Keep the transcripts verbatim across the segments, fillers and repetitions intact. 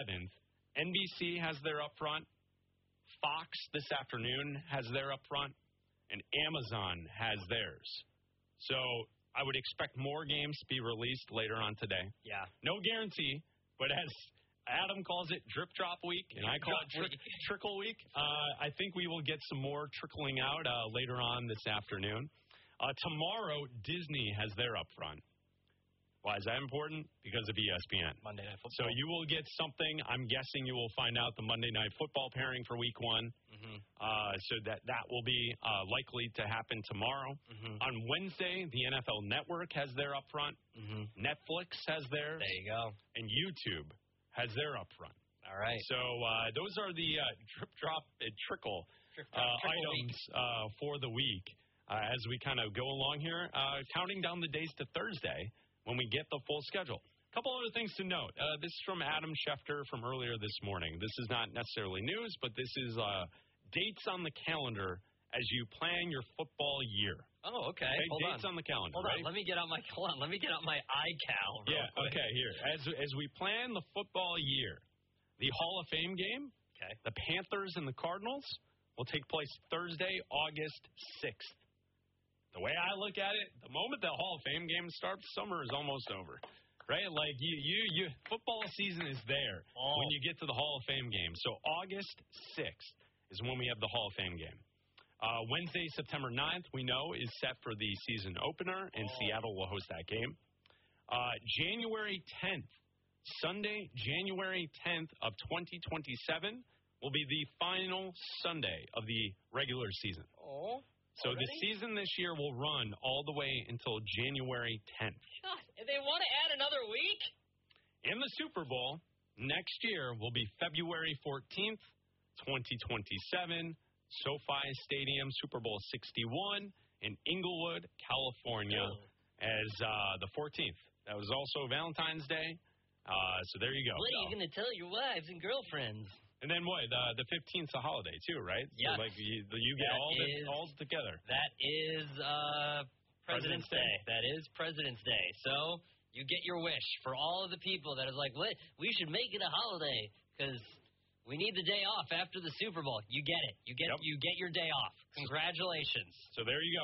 eleventh, N B C has their upfront, Fox this afternoon has their upfront, and Amazon has theirs. So I would expect more games to be released later on today. Yeah. No guarantee, but as Adam calls it drip drop week, and I call it tri- trickle week, uh, I think we will get some more trickling out uh, later on this afternoon. Uh, tomorrow, Disney has their upfront. Why is that important? Because of E S P N. Monday Night Football. So you will get something. I'm guessing you will find out the Monday Night Football pairing for week one. Mm-hmm. Uh, so that, that will be uh, likely to happen tomorrow. Mm-hmm. On Wednesday, the N F L Network has their upfront. Mm-hmm. Netflix has theirs. There you go. And YouTube has their upfront. All right. So uh, those are the uh, drip, drop, and trickle, Drip, drop, uh, trickle items uh, for the week uh, as we kind of go along here, uh, counting down the days to Thursday when we get the full schedule. A couple other things to note. Uh, this is from Adam Schefter from earlier this morning. This is not necessarily news, but this is uh, dates on the calendar as you plan your football year. Oh, okay. okay Hold dates on. on the calendar. Hold right? on. Let me get out my hold on. Let me get out my iCal. Yeah. Quick. Okay. Here, as as we plan the football year, the Hall of Fame game, okay, the Panthers and the Cardinals will take place Thursday, August sixth. The way I look at it, the moment the Hall of Fame game starts, summer is almost over. Right? Like, you, you, you, football season is there oh. when you get to the Hall of Fame game. So August sixth is when we have the Hall of Fame game. Uh, Wednesday, September ninth, we know, is set for the season opener, and oh. Seattle will host that game. Uh, January tenth, Sunday, January tenth of twenty twenty-seven will be the final Sunday of the regular season. Oh. So Already? the season this year will run all the way until January tenth. God, and they want to add another week? And the Super Bowl next year will be February fourteenth, twenty twenty-seven, SoFi Stadium, Super Bowl sixty-one in Inglewood, California, oh. as uh, the fourteenth. That was also Valentine's Day. Uh, so there you go. What are you so. going to tell your wives and girlfriends? And then what? Uh, the fifteenth is a holiday too, right? Yes. So like you, you get That all the, is, all together. That is uh, President's, President's Day. Day. That is President's Day. So you get your wish for all of the people that is like, we should make it a holiday because we need the day off after the Super Bowl. You get it. You get yep. you get your day off. Congratulations. So there you go.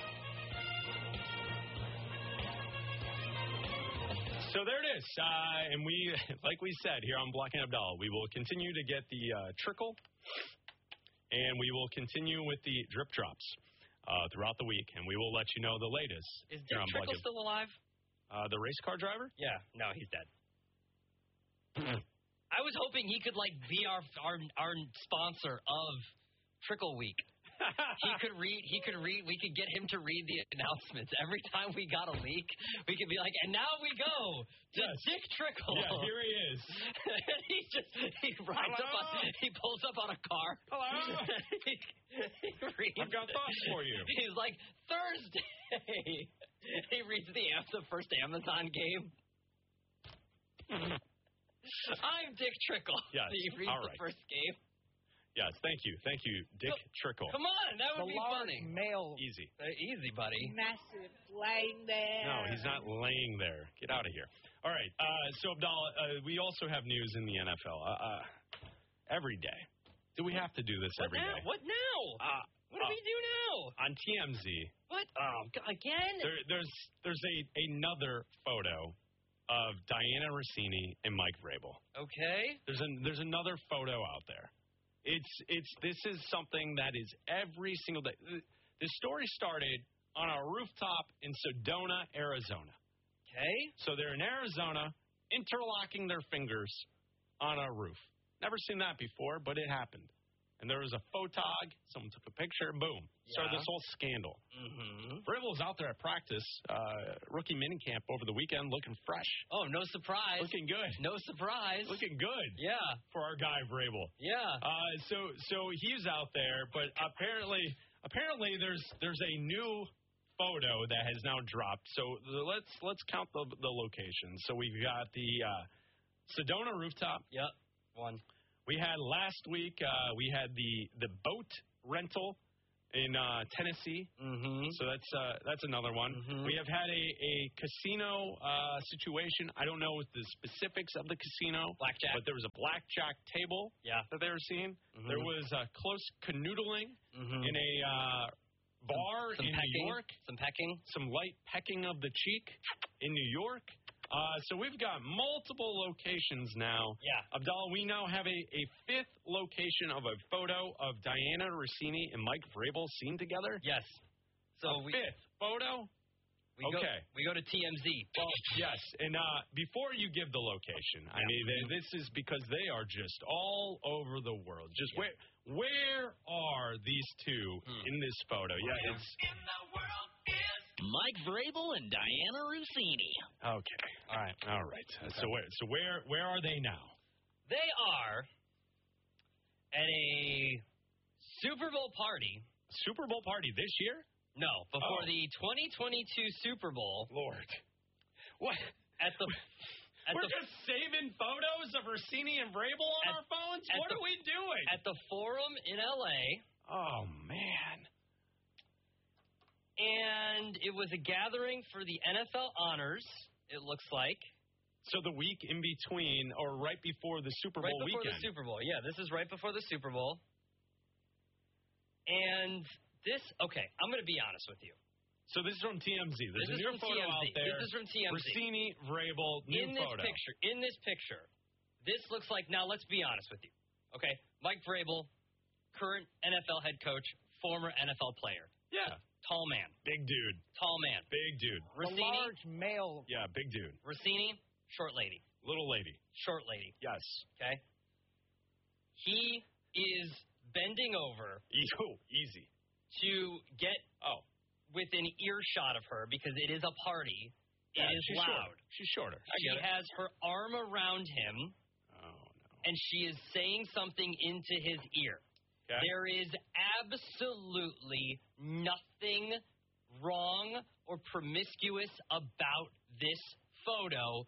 So there it is. Uh, and we, like we said here on Block and Abdallah, we will continue to get the uh, trickle, and we will continue with the drip drops uh, throughout the week, and we will let you know the latest. Is Dick Trickle still alive? Uh, the race car driver? Yeah. No, he's dead. I was hoping he could, like, be our our our sponsor of Trickle Week. he could read. He could read. We could get him to read the announcements every time we got a leak. We could be like, and now we go to yes. Dick Trickle. Yeah, here he is. and he just he rides up on, he pulls up on a car. Hello. he, he reads I've got thoughts for you. He's like Thursday. he reads the the first Amazon game. I'm Dick Trickle. Yes. He reads All right. the first game. Yes, thank you. Thank you, Dick so, Trickle. Come on, that would the be large funny. Male. Easy. Uh, easy, buddy. Massive laying there. No, he's not laying there. Get out of here. All right. Uh, so, Abdallah, uh, we also have news in the N F L. Uh, uh, every day. Do we have to do this what every now? day? What now? Uh, what do uh, we do now? On T M Z. What? Oh, again? There, there's there's a another photo of Diana Rossini and Mike Vrabel. Okay. There's an there's another photo out there. It's it's this is something that is every single day. This story started on a rooftop in Sedona, Arizona. Okay. So they're in Arizona, interlocking their fingers on a roof. Never seen that before, but it happened. And there was a photog. Someone took a picture. Boom. Yeah. Started this whole scandal. Mm-hmm. Vrabel's out there at practice, uh, rookie minicamp over the weekend, looking fresh. Oh, no surprise. Looking good. No surprise. Looking good. Yeah. For our guy Vrabel. Yeah. Uh, so so he's out there, but apparently apparently there's there's a new photo that has now dropped. So let's let's count the the locations. So we've got the uh, Sedona rooftop. Yep. One. We had last week, uh, we had the, the boat rental in uh, Tennessee. Mm-hmm. So that's uh, that's another one. Mhm. We have had a, a casino uh, situation. I don't know the specifics of the casino, Blackjack. but there was a blackjack table Yeah. that they were seeing. Mhm. There was uh, close canoodling Mhm. in a uh, bar Some in pecking. New York. Some pecking. Some light pecking of the cheek in New York. Uh, so we've got multiple locations now. Yeah. Abdallah, we now have a, a fifth location of a photo of Diana Rossini and Mike Vrabel seen together. Yes. So a we fifth photo? we Okay. go we go to T M Z. Well, yes. And uh, before you give the location, I Yeah. mean, they, this is because they are just all over the world. Just Yeah. where where are these two Hmm. in this photo? Yeah, Yeah. it's Mike Vrabel and Diana Rossini. okay. All right. All right. So where so where where are they now? They are at a Super Bowl party. Super Bowl party this year? No, before Oh. the twenty twenty-two Super Bowl Lord. What? at the at We're the just saving photos of Rossini and Vrabel on At- our phones? at What the- are we doing? at the Forum in L A. Oh, man. And it was a gathering for the N F L honors, it looks like. So the week in between or right before the Super Right Bowl before weekend. the Super Bowl. Yeah, this is right before the Super Bowl. And this, okay, I'm going to be honest with you. So this is from T M Z. There's This a is new from photo T M Z. out there. This is from T M Z. Rossini, Vrabel, new in this photo. picture, in this picture, this looks like, now let's be honest with you. Okay, Mike Vrabel, current N F L head coach, former N F L player. Yeah. Tall man. Big dude. Tall man. Big dude. A Rossini, large male. Yeah, big dude. Rossini, short lady. Little lady. Short lady. Yes. Okay? He is bending over E- oh, easy. to get Oh. within earshot of her because it is a party. It Yeah, is she's loud. Shorter. She's shorter. I She get it. has her arm around him, Oh, no. and she is saying something into his ear. Okay. There is absolutely nothing wrong or promiscuous about this photo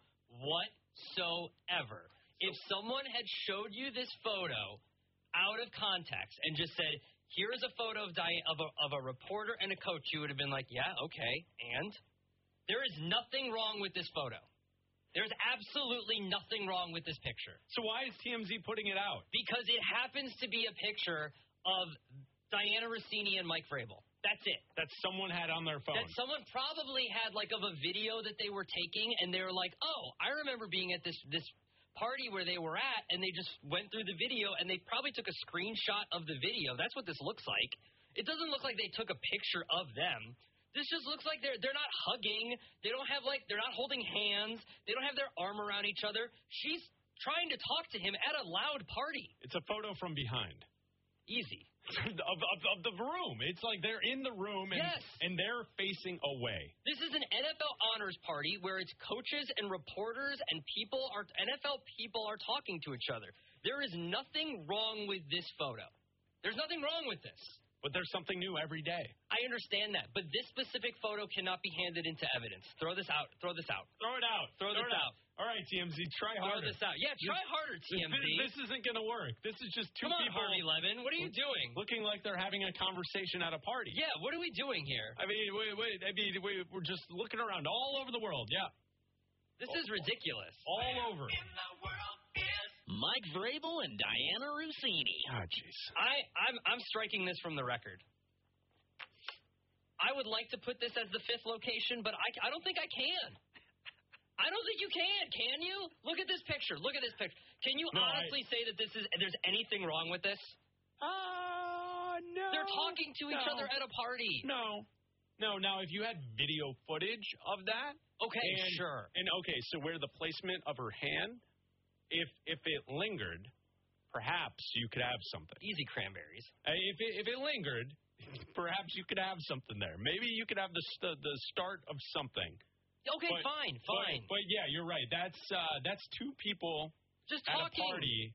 whatsoever. If someone had showed you this photo out of context and just said, here is a photo of, Di- of, a, of a reporter and a coach, you would have been like, yeah, okay, and? There is nothing wrong with this photo. There's absolutely nothing wrong with this picture. So why is T M Z putting it out? Because it happens to be a picture of Diana Rossini and Mike Vrabel. That's it. That someone had on their phone. That someone probably had like of a video that they were taking, and they were like, "Oh, I remember being at this this party where they were at," and they just went through the video, and they probably took a screenshot of the video. That's what this looks like. It doesn't look like they took a picture of them. This just looks like they're they're not hugging. They don't have like they're not holding hands. They don't have their arm around each other. She's trying to talk to him at a loud party. It's a photo from behind. Easy. of, of, of the room. It's like they're in the room and, Yes. and they're facing away. This is an N F L honors party where it's coaches and reporters and people are N F L people are talking to each other. There is nothing wrong with this photo. There's nothing wrong with this. But there's something new every day. I understand that, but this specific photo cannot be handed into evidence. Throw this out. Throw this out. Throw it out. Throw this it out. All right, T M Z, try Throw harder. this out. Yeah, try harder, T M Z. This, this isn't going to work. This is just two Come on, people Harvey Levin. What are you doing? looking like they're having a conversation at a party. Yeah, what are we doing here? I mean, wait, wait, I mean, wait, we're just looking around all over the world. Yeah, This is ridiculous. all over. Mike Vrabel and Diana Rossini. Oh, jeez. I, I'm I'm striking this from the record. I would like to put this as the fifth location, but I, I don't think I can. I don't think you can. Can you? Look at this picture. Look at this picture. Can you No, honestly I- say that this is there's anything wrong with this? Uh, no. They're talking to each no. other at a party. No. No, now, if you had video footage of that. Okay, and, sure. And, okay, so where the placement of her hand, if if it lingered, perhaps you could have something. Easy cranberries. Uh, If it, if it lingered, perhaps you could have something there. Maybe you could have the st- the start of something. Okay, But- fine, But- fine. But, yeah, you're right. That's uh, that's two people Just at talking. a party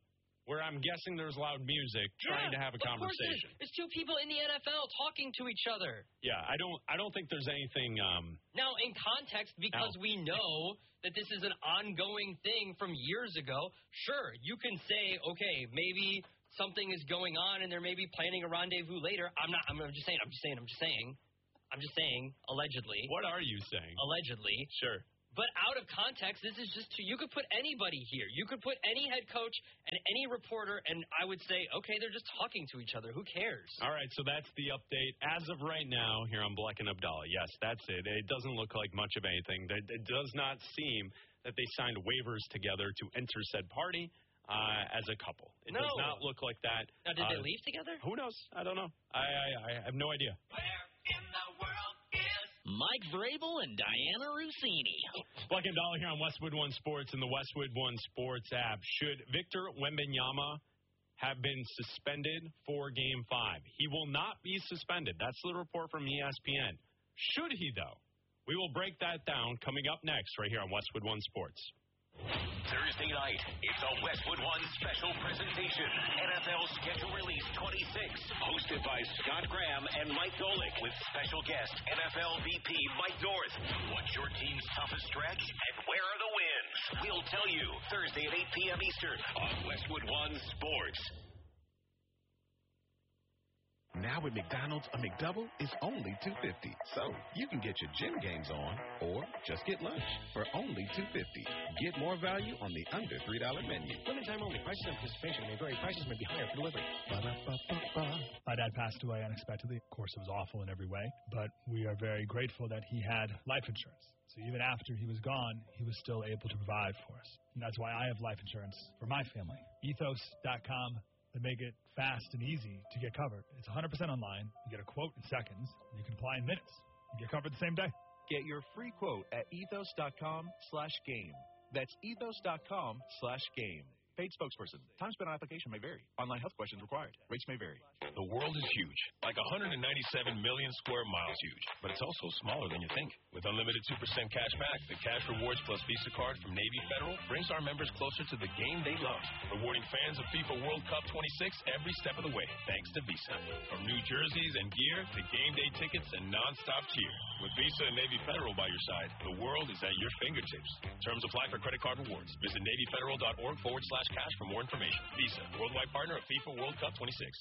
where I'm guessing there's loud music trying yeah, to have a of course it is. conversation. There's two people in the N F L talking to each other. Yeah, I don't I don't think there's anything um Now, in context, because no. we know that this is an ongoing thing from years ago, sure, you can say, okay, maybe something is going on and they're maybe planning a rendezvous later. I'm not, I'm just saying, I'm just saying, I'm just saying. I'm just saying, allegedly. What are you saying? Allegedly. Sure. But out of context, this is just too, you could put anybody here. You could put any head coach and any reporter, and I would say, okay, they're just talking to each other. Who cares? All right, so that's the update. As of right now, here on Bleck and Abdallah, yes, that's it. It doesn't look like much of anything. It does not seem that they signed waivers together to enter said party uh, as a couple. It no. does not look like that. Now, did uh, they leave together? Who knows? I don't know. I, I, I have no idea. Where in the world is Mike Vrabel and Diana Rossini? Bleck and Abdallah here on Westwood One Sports and the Westwood One Sports app. Should Victor Wembanyama have been suspended for Game five? He will not be suspended. That's the report from E S P N. Should he, though? We will break that down coming up next right here on Westwood One Sports. Thursday night, it's a Westwood One special presentation. N F L Schedule Release twenty-six, hosted by Scott Graham and Mike Golick, with special guest N F L V P Mike North. What's your team's toughest stretch, and where are the wins? We'll tell you Thursday at eight p.m. Eastern on Westwood One Sports. Now at McDonald's, a McDouble is only two fifty. So you can get your gym games on or just get lunch for only two fifty. Get more value on the under three dollar menu. Limited time only. Prices and participation may vary. Prices may be higher for delivery. Ba-da-ba-ba-ba. My dad passed away unexpectedly. Of course, it was awful in every way, but we are very grateful that he had life insurance. So even after he was gone, he was still able to provide for us. And that's why I have life insurance for my family. ethos dot com. They make it fast and easy to get covered. It's one hundred percent online. You get a quote in seconds. You can apply in minutes. You get covered the same day. Get your free quote at ethos dot com slash game. That's ethos dot com slash game. Paid spokesperson. Time spent on application may vary. Online health questions required. Rates may vary. The world is huge, like one hundred ninety-seven million square miles huge, but it's also smaller than you think. With unlimited two percent cash back, the Cash Rewards Plus Visa card from Navy Federal brings our members closer to the game they love, rewarding fans of FIFA World Cup twenty-six every step of the way, thanks to Visa. From new jerseys and gear to game day tickets and nonstop cheer. With Visa and Navy Federal by your side, the world is at your fingertips. Terms apply for credit card rewards. Visit NavyFederal.org forward slash cash for more information. Visa, worldwide partner of FIFA World Cup twenty-six.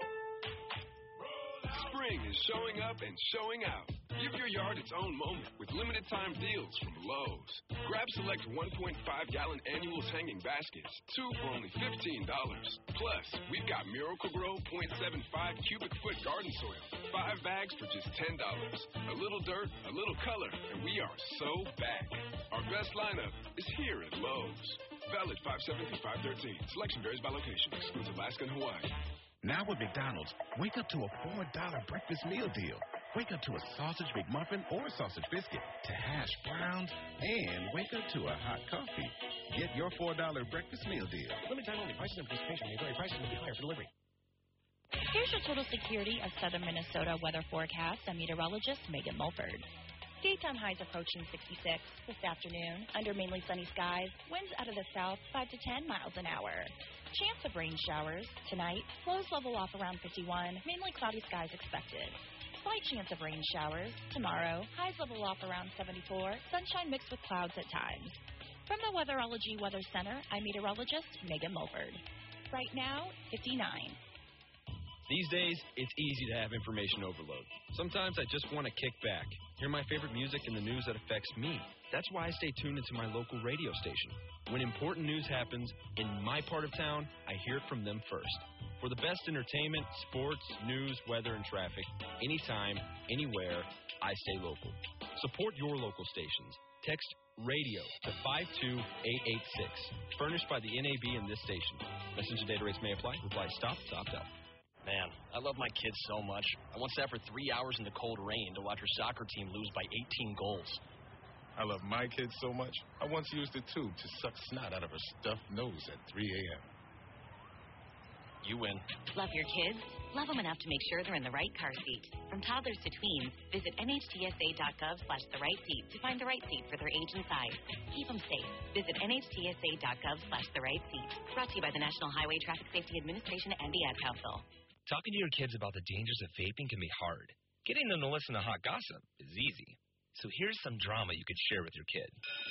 Spring is showing up and showing out. Give your yard its own moment with limited time deals from Lowe's. Grab select one point five gallon annuals hanging baskets, two for only fifteen dollars. Plus, we've got Miracle-Gro point seven five cubic foot garden soil, five bags for just ten dollars. A little dirt, a little color, and we are so back. Our best lineup is here at Lowe's. Valid five seven through five thirteen. Selection varies by location. Excludes Alaska and Hawaii. Now at McDonald's, wake up to a four dollar breakfast meal deal. Wake up to a sausage McMuffin or sausage biscuit, to hash browns, and wake up to a hot coffee. Get your four dollar breakfast meal deal. Limited time only. Prices and participation may vary. Prices may be higher for delivery. Here's your total security of southern Minnesota weather forecast. I'm meteorologist Megan Mulford. Daytime highs approaching sixty-six this afternoon. Under mainly sunny skies, winds out of the south five to ten miles an hour. Chance of rain showers tonight. Lows level off around fifty-one. Mainly cloudy skies expected. Slight chance of rain showers tomorrow. Highs level off around seventy-four. Sunshine mixed with clouds at times. From the Weatherology Weather Center, I'm meteorologist Megan Mulford. Right now, fifty-nine. These days, it's easy to have information overload. Sometimes I just want to kick back, hear my favorite music and the news that affects me. That's why I stay tuned into my local radio station. When important news happens in my part of town, I hear it from them first. For the best entertainment, sports, news, weather, and traffic, anytime, anywhere, I stay local. Support your local stations. Text RADIO to five two eight eight six. Furnished by the N A B and this station. Message and data rates may apply. Reply stop to opt out. Man, I love my kids so much. I once sat for three hours in the cold rain to watch her soccer team lose by eighteen goals. I love my kids so much, I once used it, too, to suck snot out of her stuffed nose at three a.m. You win. Love your kids? Love them enough to make sure they're in the right car seat. From toddlers to tweens, visit N H T S A dot gov slash the right seat to find the right seat for their age and size. Keep them safe. Visit N H T S A dot gov slash the right seat. Brought to you by the National Highway Traffic Safety Administration and the Ad Council. Talking to your kids about the dangers of vaping can be hard. Getting them to listen to hot gossip is easy. So here's some drama you could share with your kid.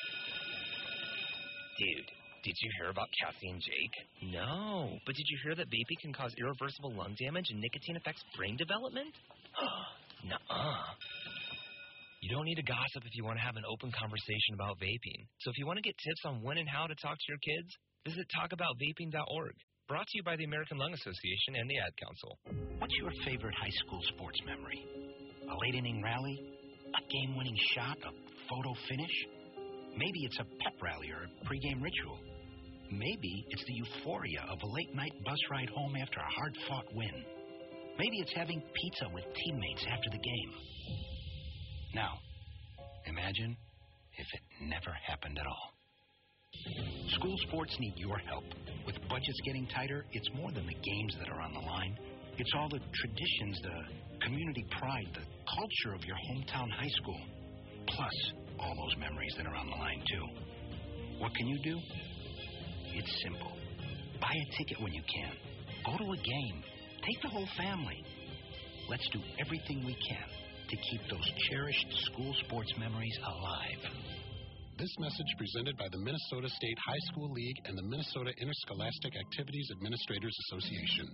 Dude, did you hear about Cassie and Jake? No, but did you hear that vaping can cause irreversible lung damage and nicotine affects brain development? Nuh-uh. You don't need to gossip if you want to have an open conversation about vaping. So if you want to get tips on when and how to talk to your kids, visit talk about vaping dot org. Brought to you by the American Lung Association and the Ad Council. What's your favorite high school sports memory? A late-inning rally? A game-winning shot? A photo finish? Maybe it's a pep rally or a pregame ritual. Maybe it's the euphoria of a late-night bus ride home after a hard-fought win. Maybe it's having pizza with teammates after the game. Now, imagine if it never happened at all. School sports need your help. With budgets getting tighter, it's more than the games that are on the line. It's all the traditions, the community pride, the culture of your hometown high school. Plus, all those memories that are on the line, too. What can you do? It's simple. Buy a ticket when you can. Go to a game. Take the whole family. Let's do everything we can to keep those cherished school sports memories alive. This message presented by the Minnesota State High School League and the Minnesota Interscholastic Activities Administrators Association.